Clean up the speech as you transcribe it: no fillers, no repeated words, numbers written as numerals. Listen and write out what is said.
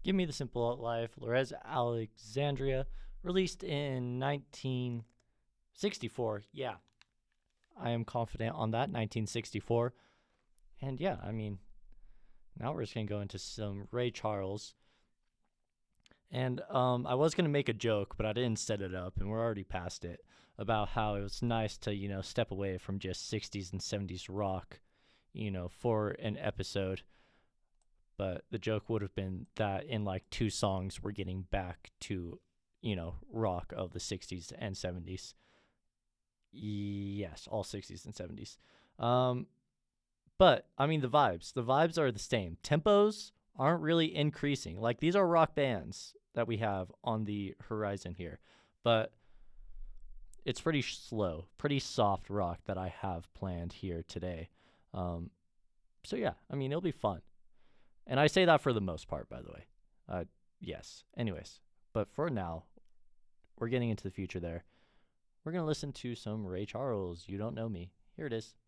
Give Me the Simple Life, Lorez Alexandria, released in 1964. Yeah, I am confident on that, 1964. And yeah, I mean, now we're just going to go into some Ray Charles. And I was going to make a joke, but I didn't set it up, and we're already past it, about how it was nice to, step away from just 60s and 70s rock, for an episode. But the joke would have been that in like two songs, we're getting back to, rock of the 60s and 70s. Yes, all 60s and 70s. But I mean, the vibes are the same. Tempos aren't really increasing. Like, these are rock bands that we have on the horizon here, but it's pretty slow, pretty soft rock that I have planned here today. So yeah, I mean, it'll be fun. And I say that for the most part, by the way. Yes. Anyways, but for now, we're getting into the future there. We're going to listen to some Ray Charles, You Don't Know Me. Here it is.